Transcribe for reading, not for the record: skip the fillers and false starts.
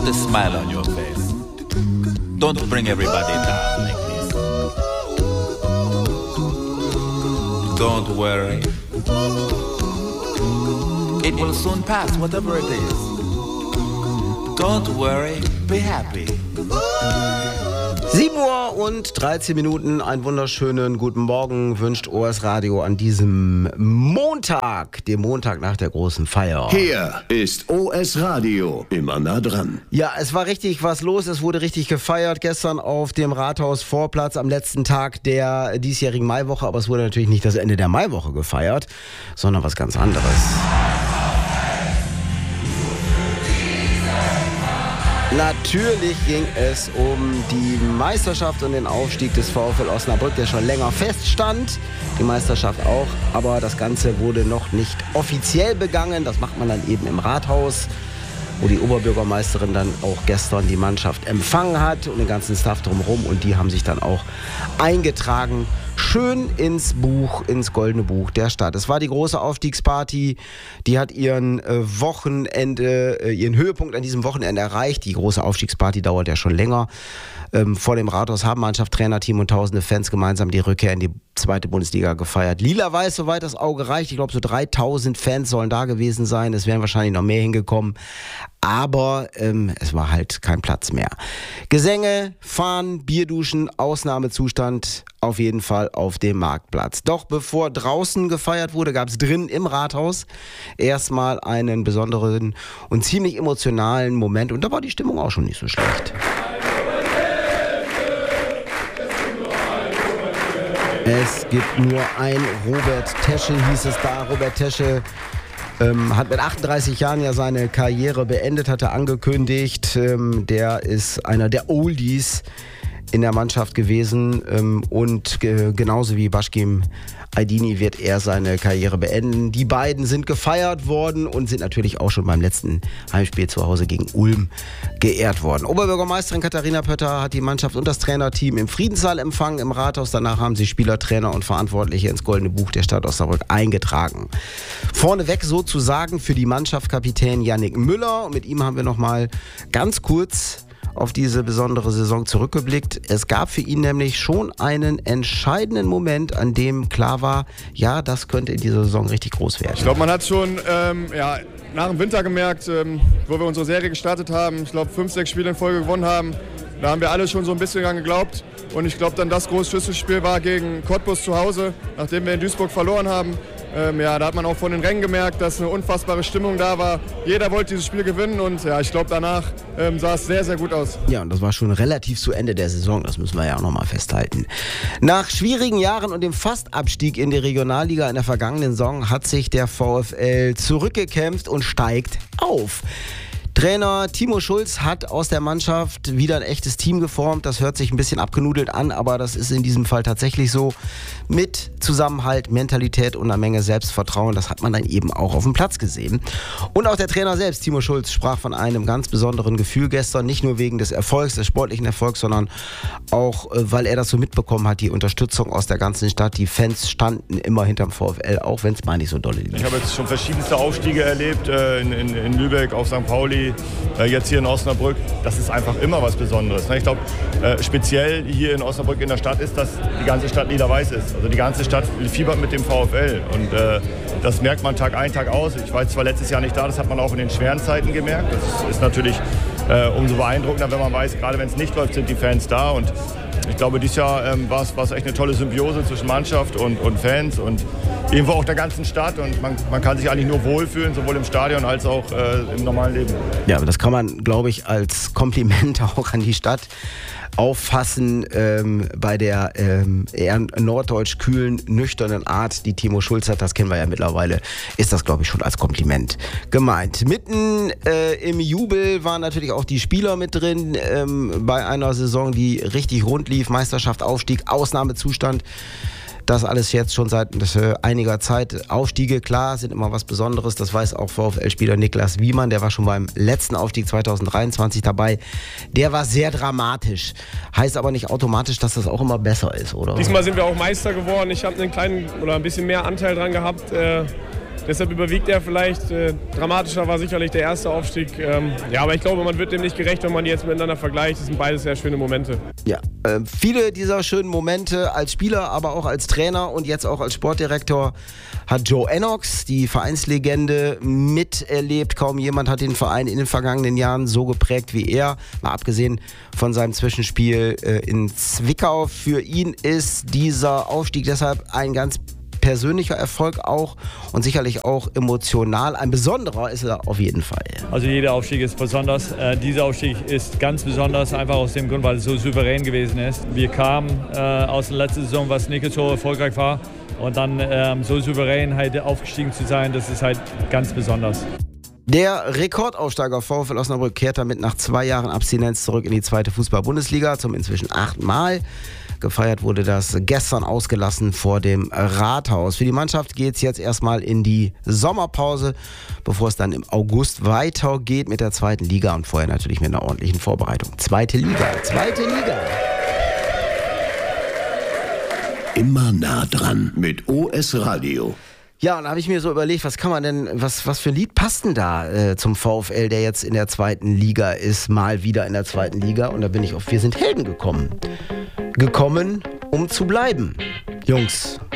Put a smile on your face. Don't bring everybody down like this. Don't worry. It will soon pass, whatever it is. Don't worry, be happy. 7 Uhr und 13 Minuten, einen wunderschönen guten Morgen wünscht OS Radio an diesem Montag, dem Montag nach der großen Feier. Hier ist OS Radio, immer nah dran. Ja, es war richtig was los, es wurde richtig gefeiert gestern auf dem Rathausvorplatz am letzten Tag der diesjährigen Maiwoche, aber es wurde natürlich nicht das Ende der Maiwoche gefeiert, sondern was ganz anderes. Natürlich ging es um die Meisterschaft und den Aufstieg des VfL Osnabrück, der schon länger feststand. Die Meisterschaft auch, aber das Ganze wurde noch nicht offiziell begangen. Das macht man dann eben im Rathaus, wo die Oberbürgermeisterin dann auch gestern die Mannschaft empfangen hat und den ganzen Staff drumherum. Und die haben sich dann auch eingetragen, schön ins Buch, ins goldene Buch der Stadt. Es war die große Aufstiegsparty, die hat ihren Höhepunkt an diesem Wochenende erreicht. Die große Aufstiegsparty dauert ja schon länger. Vor dem Rathaus haben Mannschaft, Trainerteam und tausende Fans gemeinsam die Rückkehr in die zweite Bundesliga gefeiert. Lila-weiß, soweit das Auge reicht. Ich glaube, so 3000 Fans sollen da gewesen sein. Es wären wahrscheinlich noch mehr hingekommen. Aber es war halt kein Platz mehr. Gesänge, Fahnen, Bierduschen, Ausnahmezustand auf jeden Fall auf dem Marktplatz. Doch bevor draußen gefeiert wurde, gab es drinnen im Rathaus erstmal einen besonderen und ziemlich emotionalen Moment. Und da war die Stimmung auch schon nicht so schlecht. Es gibt nur ein Robert Tesche, hieß es da. Robert Tesche hat mit 38 Jahren ja seine Karriere beendet, hat er angekündigt. Der ist einer der Oldies in der Mannschaft gewesen und genauso wie Başkim Aydini wird er seine Karriere beenden. Die beiden sind gefeiert worden und sind natürlich auch schon beim letzten Heimspiel zu Hause gegen Ulm geehrt worden. Oberbürgermeisterin Katharina Pötter hat die Mannschaft und das Trainerteam im Friedenssaal empfangen im Rathaus. Danach haben sie Spieler, Trainer und Verantwortliche ins goldene Buch der Stadt Osnabrück eingetragen. Vorneweg sozusagen für die Mannschaft Kapitän Yannick Müller. Und mit ihm haben wir nochmal ganz kurz auf diese besondere Saison zurückgeblickt. Es gab für ihn nämlich schon einen entscheidenden Moment, an dem klar war, ja, das könnte in dieser Saison richtig groß werden. Ich glaube, man hat schon nach dem Winter gemerkt, wo wir unsere Serie gestartet haben, ich glaube 5-6 Spiele in Folge gewonnen haben, da haben wir alle schon so ein bisschen dran geglaubt. Und ich glaube, dann das große Schlüsselspiel war gegen Cottbus zu Hause, nachdem wir in Duisburg verloren haben. Da hat man auch von den Rängen gemerkt, dass eine unfassbare Stimmung da war. Jeder wollte dieses Spiel gewinnen und ja, ich glaube, danach sah es sehr, sehr gut aus. Ja, und das war schon relativ zu Ende der Saison, das müssen wir ja auch nochmal festhalten. Nach schwierigen Jahren und dem Fastabstieg in die Regionalliga in der vergangenen Saison hat sich der VfL zurückgekämpft und steigt auf. Trainer Timo Schulz hat aus der Mannschaft wieder ein echtes Team geformt. Das hört sich ein bisschen abgenudelt an, aber das ist in diesem Fall tatsächlich so. Mit Zusammenhalt, Mentalität und einer Menge Selbstvertrauen. Das hat man dann eben auch auf dem Platz gesehen. Und auch der Trainer selbst, Timo Schulz, sprach von einem ganz besonderen Gefühl gestern. Nicht nur wegen des Erfolgs, des sportlichen Erfolgs, sondern auch, weil er das so mitbekommen hat. Die Unterstützung aus der ganzen Stadt. Die Fans standen immer hinterm VfL, auch wenn es mal nicht so dolle lief. Ich habe jetzt schon verschiedenste Aufstiege erlebt. In Lübeck, auf St. Pauli. Jetzt hier in Osnabrück, das ist einfach immer was Besonderes. Ich glaube, speziell hier in Osnabrück in der Stadt ist, dass die ganze Stadt lila-weiß ist. Also die ganze Stadt fiebert mit dem VfL und das merkt man Tag ein, Tag aus. Ich war zwar letztes Jahr nicht da, das hat man auch in den schweren Zeiten gemerkt. Das ist natürlich umso beeindruckender, wenn man weiß, gerade wenn es nicht läuft, sind die Fans da. Und ich glaube, dieses Jahr war es echt eine tolle Symbiose zwischen Mannschaft und Fans und irgendwo auch der ganzen Stadt. Und man kann sich eigentlich nur wohlfühlen, sowohl im Stadion als auch im normalen Leben. Ja, aber das kann man, glaube ich, als Kompliment auch an die Stadt auffassen bei der eher norddeutsch kühlen, nüchternen Art, die Timo Schulz hat. Das kennen wir ja mittlerweile. Ist das, glaube ich, schon als Kompliment gemeint. Mitten im Jubel waren natürlich auch die Spieler mit drin bei einer Saison, die richtig rund lief. Meisterschaft, Aufstieg, Ausnahmezustand. Das alles jetzt schon seit einiger Zeit. Aufstiege, klar, sind immer was Besonderes. Das weiß auch VfL-Spieler Niklas Wiemann. Der war schon beim letzten Aufstieg 2023 dabei. Der war sehr dramatisch. Heißt aber nicht automatisch, dass das auch immer besser ist, oder? Diesmal sind wir auch Meister geworden. Ich habe einen kleinen oder ein bisschen mehr Anteil dran gehabt. Deshalb überwiegt er vielleicht. Dramatischer war sicherlich der erste Aufstieg. Aber ich glaube, man wird dem nicht gerecht, wenn man die jetzt miteinander vergleicht. Das sind beides sehr schöne Momente. Ja, viele dieser schönen Momente als Spieler, aber auch als Trainer und jetzt auch als Sportdirektor hat Joe Ennox, die Vereinslegende, miterlebt. Kaum jemand hat den Verein in den vergangenen Jahren so geprägt wie er. Mal abgesehen von seinem Zwischenspiel in Zwickau. Für ihn ist dieser Aufstieg deshalb ein ganz persönlicher Erfolg auch und sicherlich auch emotional. Ein besonderer ist er auf jeden Fall. Also jeder Aufstieg ist besonders. Dieser Aufstieg ist ganz besonders, einfach aus dem Grund, weil es so souverän gewesen ist. Wir kamen aus der letzten Saison, was nicht so erfolgreich war. Und dann so souverän halt aufgestiegen zu sein, das ist halt ganz besonders. Der Rekordaufsteiger VfL Osnabrück kehrt damit nach 2 Jahren Abstinenz zurück in die 2. Fußball-Bundesliga, zum inzwischen 8. Mal. Gefeiert wurde das gestern ausgelassen vor dem Rathaus. Für die Mannschaft geht es jetzt erstmal in die Sommerpause, bevor es dann im August weitergeht mit der 2. Liga und vorher natürlich mit einer ordentlichen Vorbereitung. 2. Liga. Immer nah dran mit OS Radio. Ja, und da habe ich mir so überlegt, was kann man denn, was für ein Lied passt denn da zum VfL, der jetzt in der 2. Liga ist, mal wieder in der 2. Liga. Und da bin ich auf Wir sind Helden gekommen. Um zu bleiben. Jungs,